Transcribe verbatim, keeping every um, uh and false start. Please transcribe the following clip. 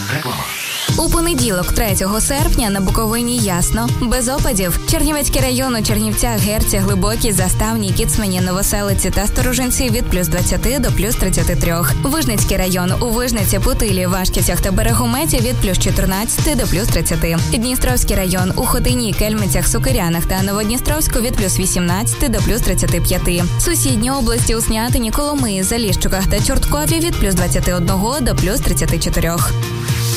Реклама. У понеділок, третього серпня, на Буковині ясно, без опадів. Чернівецький район у Чернівцях, Герці, Глибокій, Заставній, Кіцмані, Новоселиці та Сторожинці від плюс двадцять до плюс тридцять три. Вижницький район у Вижниці, Путилі, Вашківцях та Берегометі від плюс чотирнадцять до плюс тридцять. Дністровський район у Хотині, Кельмицях, Сокирянах та Новодністровську від плюс вісімнадцять до плюс тридцять п'ять. Сусідні області у Снятині, Коломиї, Заліщуках та Чорткові від плюс двадцять один до плюс тридцять чотири.